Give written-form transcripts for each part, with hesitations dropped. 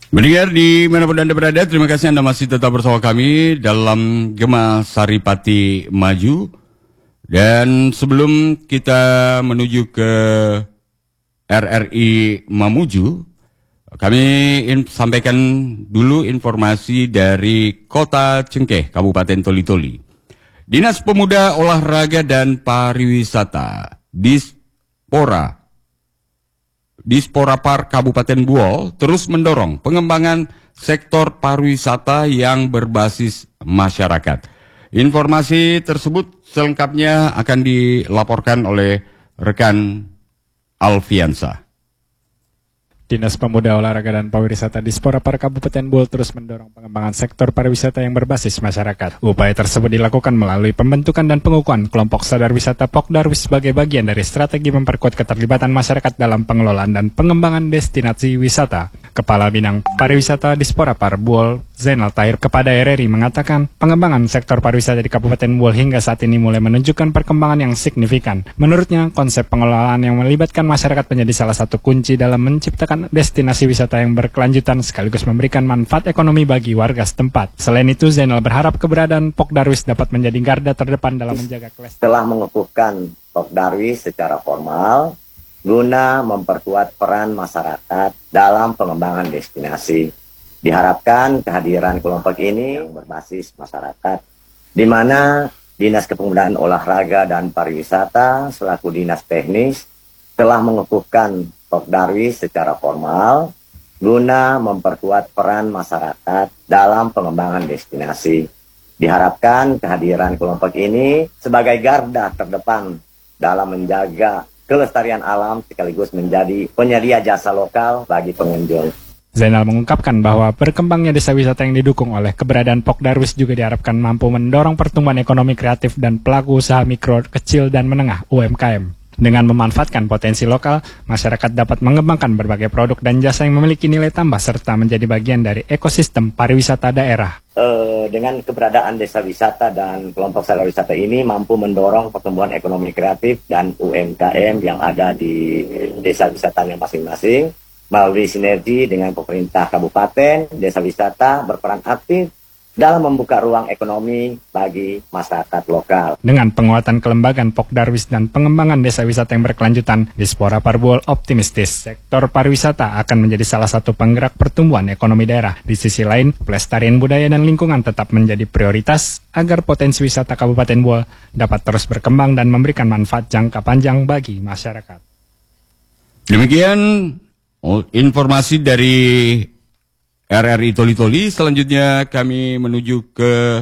Mendengar di manapun Anda berada, terima kasih Anda masih tetap bersama kami dalam Gema Saripati Maju. Dan sebelum kita menuju ke RRI Mamuju, kami sampaikan dulu informasi dari Kota Cengkeh, Kabupaten Toli-Toli. Dinas Pemuda, Olahraga dan Pariwisata, Dispora Park Kabupaten Buol terus mendorong pengembangan sektor pariwisata yang berbasis masyarakat. Informasi tersebut selengkapnya akan dilaporkan oleh rekan Alfiansa. Dinas Pemuda, Olahraga dan Pariwisata Dispora Park Kabupaten Buol terus mendorong pengembangan sektor pariwisata yang berbasis masyarakat. Upaya tersebut dilakukan melalui pembentukan dan pengukuhan kelompok sadar wisata Pokdarwis sebagai bagian dari strategi memperkuat keterlibatan masyarakat dalam pengelolaan dan pengembangan destinasi wisata. Kepala Bidang Pariwisata Dispora Park Buol, Zainal Tahir, kepada RRI mengatakan pengembangan sektor pariwisata di Kabupaten Buol hingga saat ini mulai menunjukkan perkembangan yang signifikan. Menurutnya, konsep pengelolaan yang melibatkan masyarakat menjadi salah satu kunci dalam menciptakan destinasi wisata yang berkelanjutan sekaligus memberikan manfaat ekonomi bagi warga setempat. Selain itu, Zainal berharap keberadaan Pokdarwis dapat menjadi garda terdepan dalam menjaga kelestarian. Telah mengukuhkan Pokdarwis secara formal guna memperkuat peran masyarakat dalam pengembangan destinasi. Diharapkan kehadiran kelompok ini yang berbasis masyarakat, di mana Dinas Kepemudaan Olahraga dan Pariwisata selaku dinas teknis telah mengukuhkan Pokdarwis secara formal guna memperkuat peran masyarakat dalam pengembangan destinasi. Diharapkan kehadiran kelompok ini sebagai garda terdepan dalam menjaga kelestarian alam sekaligus menjadi penyedia jasa lokal bagi pengunjung. Zainal mengungkapkan bahwa berkembangnya desa wisata yang didukung oleh keberadaan Pokdarwis juga diharapkan mampu mendorong pertumbuhan ekonomi kreatif dan pelaku usaha mikro, kecil, dan menengah (UMKM). Dengan memanfaatkan potensi lokal, masyarakat dapat mengembangkan berbagai produk dan jasa yang memiliki nilai tambah serta menjadi bagian dari ekosistem pariwisata daerah. Dengan keberadaan desa wisata dan kelompok sadar wisata ini mampu mendorong pertumbuhan ekonomi kreatif dan UMKM yang ada di desa wisatanya masing-masing. Melalui sinergi dengan pemerintah kabupaten, desa wisata berperan aktif dalam membuka ruang ekonomi bagi masyarakat lokal. Dengan penguatan kelembagaan Pokdarwis dan pengembangan desa wisata yang berkelanjutan, Dispora Park Buol optimistis sektor pariwisata akan menjadi salah satu penggerak pertumbuhan ekonomi daerah. Di sisi lain, pelestarian budaya dan lingkungan tetap menjadi prioritas agar potensi wisata Kabupaten Buol dapat terus berkembang dan memberikan manfaat jangka panjang bagi masyarakat. Demikian informasi dari RRI Toli-Toli. Selanjutnya kami menuju ke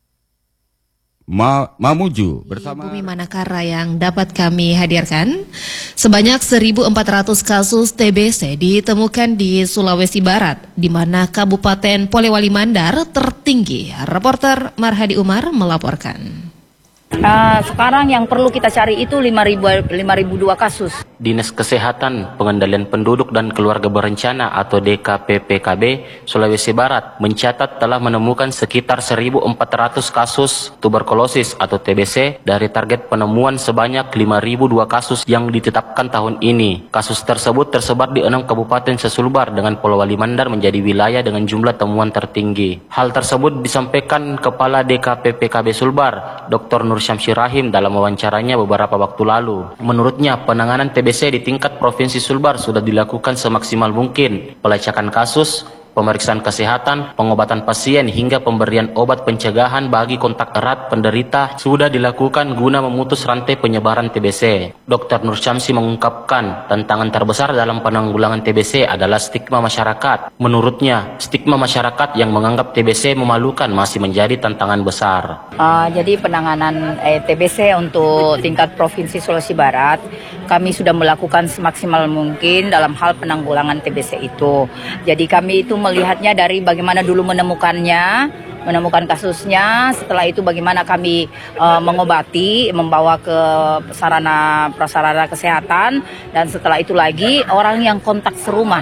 Mamuju bersama Bumi Manakara yang dapat kami hadirkan. Sebanyak 1.400 kasus TBC ditemukan di Sulawesi Barat, di mana Kabupaten Polewali Mandar tertinggi. Reporter Marhadi Umar melaporkan. Sekarang yang perlu kita cari itu 5.002 kasus. Dinas Kesehatan, Pengendalian Penduduk dan Keluarga Berencana atau DKPPKB Sulawesi Barat mencatat telah menemukan sekitar 1.400 kasus tuberkulosis atau TBC dari target penemuan sebanyak 5.002 kasus yang ditetapkan tahun ini. Kasus tersebut tersebar di 6 kabupaten sesulbar dengan Polewali Mandar menjadi wilayah dengan jumlah temuan tertinggi. Hal tersebut disampaikan Kepala DKPPKB Sulbar, Dr. Nur Syamsi Rahim dalam wawancaranya beberapa waktu lalu. Menurutnya, penanganan TBC di tingkat Provinsi Sulbar sudah dilakukan semaksimal mungkin. Pelacakan kasus, pemeriksaan kesehatan, pengobatan pasien hingga pemberian obat pencegahan bagi kontak erat penderita sudah dilakukan guna memutus rantai penyebaran TBC. Dr. Nur Syamsi mengungkapkan tantangan terbesar dalam penanggulangan TBC adalah stigma masyarakat. Menurutnya, stigma masyarakat yang menganggap TBC memalukan masih menjadi tantangan besar. Jadi penanganan TBC untuk tingkat Provinsi Sulawesi Barat, kami sudah melakukan semaksimal mungkin dalam hal penanggulangan TBC itu. Jadi kami itu melihatnya dari bagaimana dulu menemukan kasusnya, setelah itu bagaimana kami mengobati, membawa ke sarana prasarana kesehatan, dan setelah itu lagi orang yang kontak serumah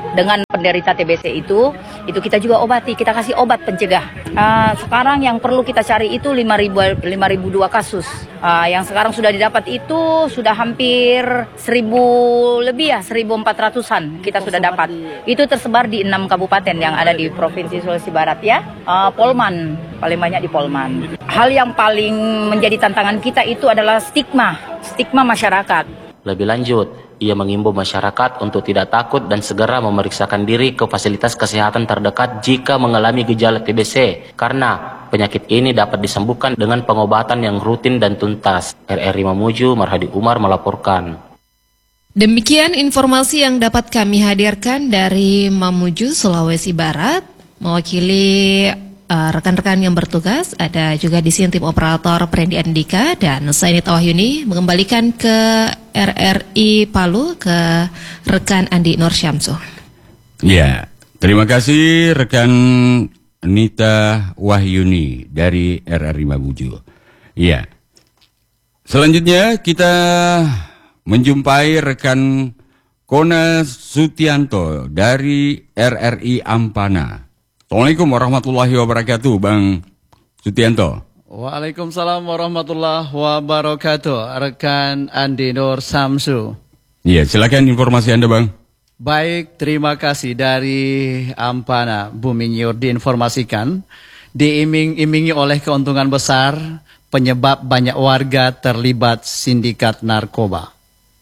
dengan penderita TBC itu kita juga obati, kita kasih obat pencegah. Sekarang yang perlu kita cari itu 5.002 kasus. Yang sekarang sudah didapat itu sudah hampir 1.000 lebih ya, 1.400-an kita sudah dapat. Itu tersebar di 6 kabupaten yang ada di Provinsi Sulawesi Barat ya. Polman, paling banyak di Polman. Hal yang paling menjadi tantangan kita itu adalah stigma masyarakat. Lebih lanjut, ia mengimbau masyarakat untuk tidak takut dan segera memeriksakan diri ke fasilitas kesehatan terdekat jika mengalami gejala TBC, karena penyakit ini dapat disembuhkan dengan pengobatan yang rutin dan tuntas. RRI Mamuju, Marhadi Umar melaporkan. Demikian informasi yang dapat kami hadirkan dari Mamuju, Sulawesi Barat. Mewakili rekan-rekan yang bertugas, ada juga di sini tim operator Prendi Andika dan Sainit Wahyuni, mengembalikan ke RRI Palu ke rekan Andi Nur Syamsu. Ya, terima kasih rekan Nita Wahyuni dari RRI Mamuju. Ya, selanjutnya kita menjumpai rekan Kona Sutianto dari RRI Ampana. Assalamualaikum warahmatullahi wabarakatuh, Bang Sutianto. Waalaikumsalam warahmatullahi wabarakatuh, rekan Andi Nur Syamsu. Iya, silakan informasi Anda, Bang. Baik, terima kasih dari Ampana, Bumi Nyur diinformasikan, diiming-imingi oleh keuntungan besar, penyebab banyak warga terlibat sindikat narkoba.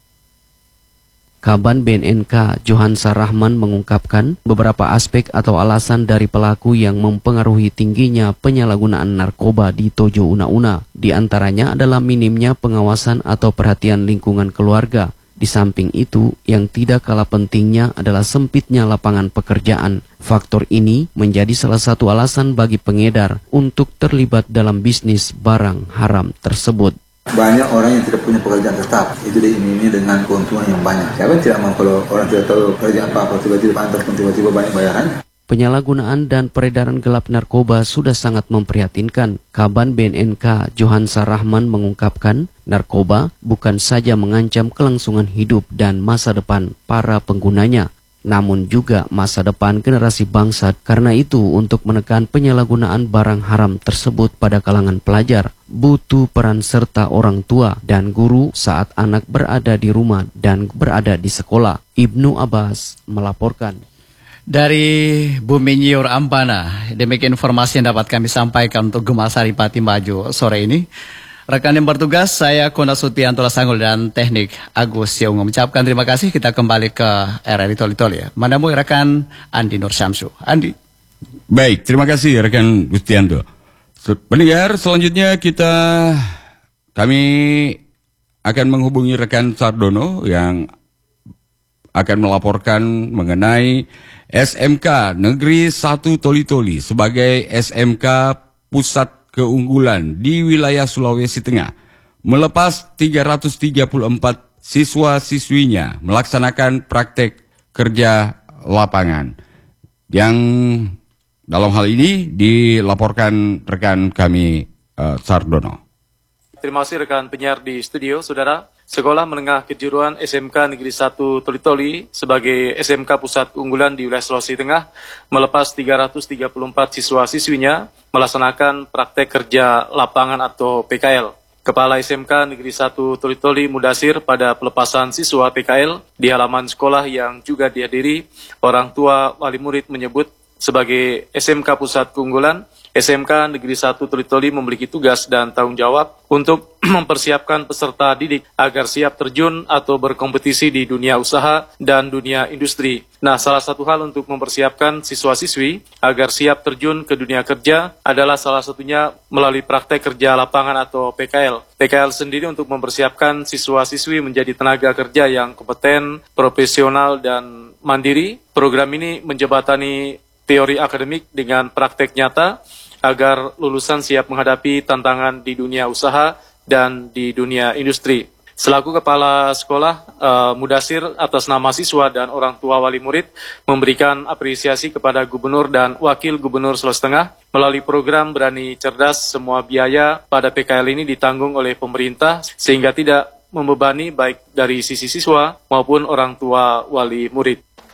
Kaban BNNK Johansa Rahman mengungkapkan beberapa aspek atau alasan dari pelaku yang mempengaruhi tingginya penyalahgunaan narkoba di Tojo Una-Una. Di antaranya adalah minimnya pengawasan atau perhatian lingkungan keluarga. Di samping itu, yang tidak kalah pentingnya adalah sempitnya lapangan pekerjaan. Faktor ini menjadi salah satu alasan bagi pengedar untuk terlibat dalam bisnis barang haram tersebut. Banyak orang yang tidak punya pekerjaan tetap, itu diiming-imingi dengan keuntungan yang banyak. Siapa yang tidak mau kalau orang tidak tahu pekerjaan apa-apa, tiba-tiba pantas pun tiba-tiba banyak bayarannya. Penyalahgunaan dan peredaran gelap narkoba sudah sangat memprihatinkan. Kaban BNNK Johansa Rahman mengungkapkan, narkoba bukan saja mengancam kelangsungan hidup dan masa depan para penggunanya, namun juga masa depan generasi bangsa. Karena itu, untuk menekan penyalahgunaan barang haram tersebut pada kalangan pelajar, butuh peran serta orang tua dan guru saat anak berada di rumah dan berada di sekolah. Ibnu Abbas melaporkan. Dari Bumi Nyur Ampana, demikian informasi yang dapat kami sampaikan untuk Gema Saripati Maju sore ini. Rekan yang bertugas, saya Kona Sutianto Sanggul dan teknik Agus Young mengucapkan terima kasih. Kita kembali ke RRI Toli-Toli ya. Menemui rekan Andi Nur Syamsu. Andi. Baik, terima kasih rekan Gustianto. Pendengar, selanjutnya kami akan menghubungi rekan Sardono yang akan melaporkan mengenai SMK Negeri 1 Toli-Toli sebagai SMK pusat keunggulan di wilayah Sulawesi Tengah melepas 334 siswa-siswinya melaksanakan praktek kerja lapangan yang dalam hal ini dilaporkan rekan kami Sardono. Terima kasih rekan penyiar di studio, saudara. Sekolah Menengah Kejuruan SMK Negeri 1 Toli-Toli sebagai SMK pusat unggulan di wilayah Sulawesi Tengah melepas 334 siswa-siswinya melaksanakan praktek kerja lapangan atau PKL. Kepala SMK Negeri 1 Toli-Toli Mudasir pada pelepasan siswa PKL di halaman sekolah yang juga dihadiri orang tua wali murid menyebut sebagai SMK pusat keunggulan, SMK Negeri 1 Toli-Toli memiliki tugas dan tanggung jawab untuk mempersiapkan peserta didik agar siap terjun atau berkompetisi di dunia usaha dan dunia industri. Nah, salah satu hal untuk mempersiapkan siswa-siswi agar siap terjun ke dunia kerja adalah salah satunya melalui praktek kerja lapangan atau PKL. PKL sendiri untuk mempersiapkan siswa-siswi menjadi tenaga kerja yang kompeten, profesional, dan mandiri. Program ini menjembatani teori akademik dengan praktek nyata agar lulusan siap menghadapi tantangan di dunia usaha dan di dunia industri. Selaku kepala sekolah, Mudasir atas nama siswa dan orang tua wali murid memberikan apresiasi kepada Gubernur dan Wakil Gubernur Sulawesi Tengah melalui program Berani Cerdas, semua biaya pada PKL ini ditanggung oleh pemerintah sehingga tidak membebani baik dari sisi siswa maupun orang tua wali murid.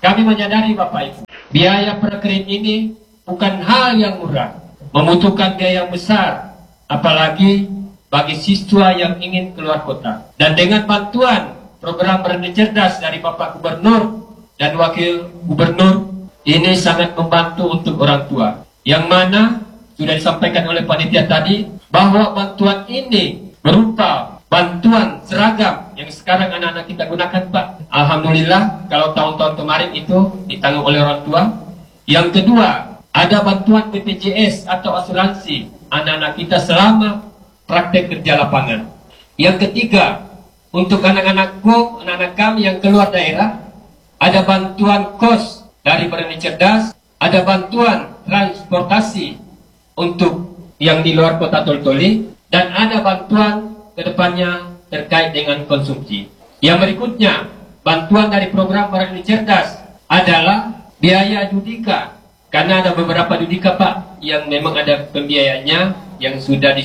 Kami menyadari Bapak Ibu, biaya prakerin ini bukan hal yang murah, membutuhkan biaya yang besar, apalagi bagi siswa yang ingin keluar kota. Dan dengan bantuan program Berani Cerdas dari Bapak Gubernur dan Wakil Gubernur, ini sangat membantu untuk orang tua. Yang mana sudah disampaikan oleh panitia tadi, bahwa bantuan ini berupa bantuan seragam yang sekarang anak-anak kita gunakan, Pak. Alhamdulillah, kalau tahun-tahun kemarin itu ditanggung oleh orang tua. Yang kedua, ada bantuan BPJS atau asuransi anak-anak kita selama praktek kerja lapangan. Yang ketiga, untuk anak-anakku, anak-anak kami yang keluar daerah, ada bantuan kos dari Berani Cerdas, ada bantuan transportasi untuk yang di luar kota Toli-Toli, dan ada bantuan kedepannya terkait dengan konsumsi. Yang berikutnya, bantuan dari program Berani Cerdas adalah biaya dudika, karena ada beberapa dudika Pak yang memang ada pembiayanya yang sudah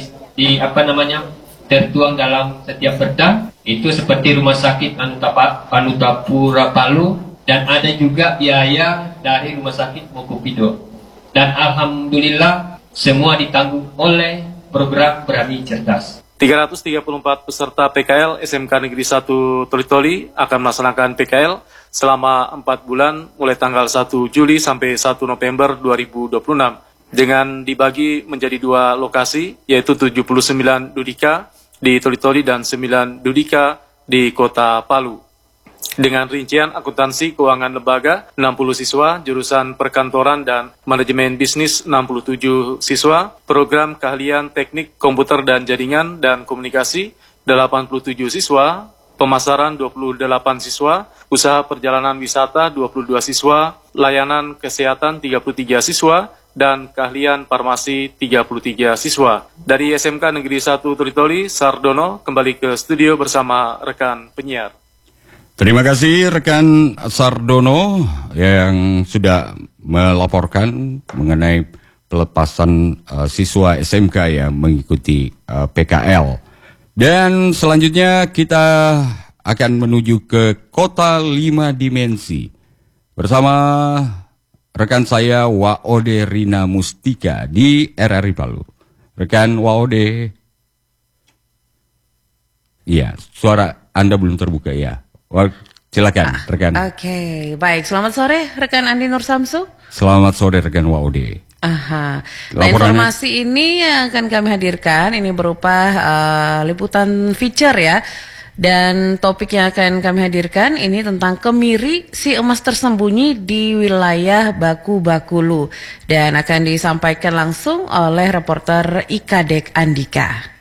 tertuang dalam setiap perda, itu seperti Rumah Sakit Anutapura Palu, dan ada juga biaya dari Rumah Sakit Mokopido. Dan alhamdulillah semua ditanggung oleh program Berani Cerdas. 334 peserta PKL SMK Negeri 1 Toli-Toli akan melaksanakan PKL selama 4 bulan mulai tanggal 1 Juli sampai 1 November 2026 dengan dibagi menjadi 2 lokasi, yaitu 79 dudika di Toli-Toli dan 9 dudika di Kota Palu. Dengan rincian akuntansi keuangan lembaga 60 siswa, jurusan perkantoran dan manajemen bisnis 67 siswa, program keahlian teknik komputer dan jaringan dan komunikasi 87 siswa, pemasaran 28 siswa, usaha perjalanan wisata 22 siswa, layanan kesehatan 33 siswa, dan keahlian farmasi 33 siswa. Dari SMK Negeri 1 Toli-Toli, Sardono kembali ke studio bersama rekan penyiar. Terima kasih rekan Sardono yang sudah melaporkan mengenai pelepasan siswa SMK yang mengikuti PKL. Dan selanjutnya kita akan menuju ke Kota 5 Dimensi bersama rekan saya Waode Rina Mustika di RRI Palu. Rekan Waode, iya, suara Anda belum terbuka ya. Silakan rekan. Oke, baik. Selamat sore rekan Andi Nur Samsu. Selamat sore rekan Waode. Aha. Nah, informasi ini yang akan kami hadirkan ini berupa liputan feature ya. Dan topik yang akan kami hadirkan ini tentang kemiri si emas tersembunyi di wilayah Baku Bakulu dan akan disampaikan langsung oleh reporter IKADEK Andika.